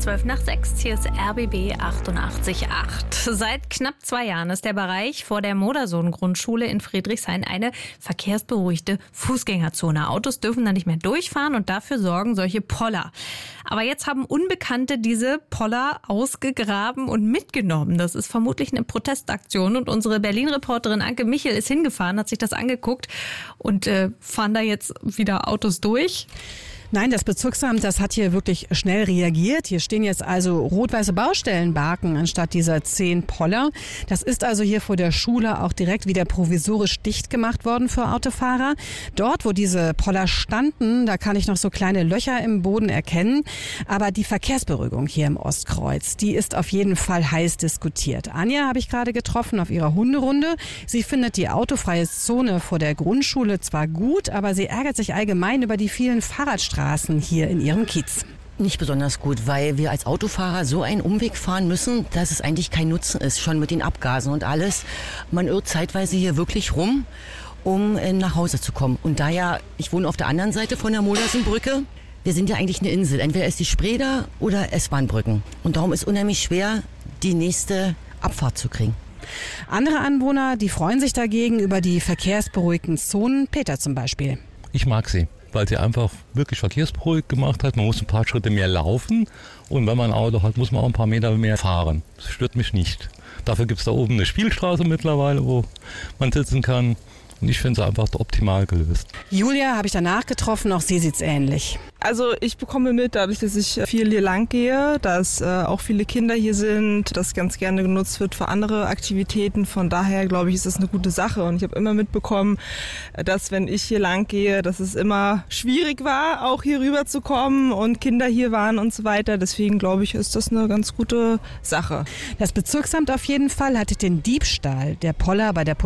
5:12. Hier ist RBB 88.8. Seit knapp 2 Jahren ist der Bereich vor der Modersohn-Grundschule in Friedrichshain eine verkehrsberuhigte Fußgängerzone. Autos dürfen da nicht mehr durchfahren und dafür sorgen solche Poller. Aber jetzt haben Unbekannte diese Poller ausgegraben und mitgenommen. Das ist vermutlich eine Protestaktion und unsere Berlin-Reporterin Anke Michel ist hingefahren, hat sich das angeguckt und fahren da jetzt wieder Autos durch. Nein, das Bezirksamt, das hat hier wirklich schnell reagiert. Hier stehen jetzt also rot-weiße Baustellenbarken anstatt dieser 10 Poller. Das ist also hier vor der Schule auch direkt wieder provisorisch dicht gemacht worden für Autofahrer. Dort, wo diese Poller standen, da kann ich noch so kleine Löcher im Boden erkennen. Aber die Verkehrsberuhigung hier im Ostkreuz, die ist auf jeden Fall heiß diskutiert. Anja habe ich gerade getroffen auf ihrer Hunderunde. Sie findet die autofreie Zone vor der Grundschule zwar gut, aber sie ärgert sich allgemein über die vielen Fahrradstraßen hier in ihrem Kiez. Nicht besonders gut, weil wir als Autofahrer so einen Umweg fahren müssen, dass es eigentlich kein Nutzen ist, schon mit den Abgasen und alles. Man irrt zeitweise hier wirklich rum, um nach Hause zu kommen. Und daher, ich wohne auf der anderen Seite von der Modersohnbrücke. Wir sind ja eigentlich eine Insel. Entweder ist die Spree da oder S-Bahn-Brücken. Und darum ist es unheimlich schwer, die nächste Abfahrt zu kriegen. Andere Anwohner, die freuen sich dagegen über die verkehrsberuhigten Zonen. Peter zum Beispiel. Ich mag sie, weil sie einfach wirklich verkehrsberuhigt gemacht hat. Man muss ein paar Schritte mehr laufen und wenn man ein Auto hat, muss man auch ein paar Meter mehr fahren. Das stört mich nicht. Dafür gibt es da oben eine Spielstraße mittlerweile, wo man sitzen kann. Und ich finde es einfach optimal gelöst. Julia habe ich danach getroffen, auch sie sieht's ähnlich. Also ich bekomme mit, dadurch, dass ich viel hier lang gehe, dass auch viele Kinder hier sind, dass ganz gerne genutzt wird für andere Aktivitäten. Von daher glaube ich, ist das eine gute Sache. Und ich habe immer mitbekommen, dass wenn ich hier lang gehe, dass es immer schwierig war, auch hier rüber zu kommen und Kinder hier waren und so weiter. Deswegen glaube ich, ist das eine ganz gute Sache. Das Bezirksamt auf jeden Fall hat den Diebstahl der Poller bei der